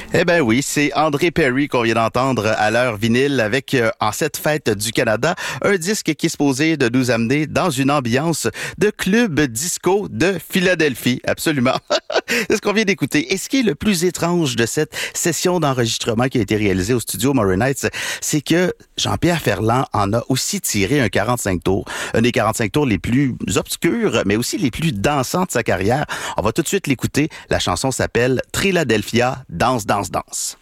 Eh ben oui, c'est André Perry qu'on vient d'entendre à l'heure vinyle avec En cette fête du Canada, un disque qui est supposé de nous amener dans une ambiance de club disco de Philadelphie. Absolument. C'est ce qu'on vient d'écouter. Et ce qui est le plus étrange de cette session d'enregistrement qui a été réalisée au studio Morin Heights, c'est que Jean-Pierre Ferland en a aussi tiré un 45 tours. Un des 45 tours les plus obscurs, mais aussi les plus dansants de sa carrière. On va tout de suite l'écouter. La chanson s'appelle Triladelphia, danse, danse, danse.